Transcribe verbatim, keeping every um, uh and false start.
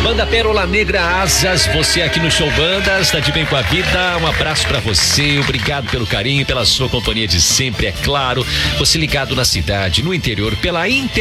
Banda Pérola Negra Asas, você aqui no Show Bandas, tá de bem com a vida, um abraço pra você, obrigado pelo carinho, pela sua companhia de sempre, é claro, você ligado na cidade, no interior, pela internet.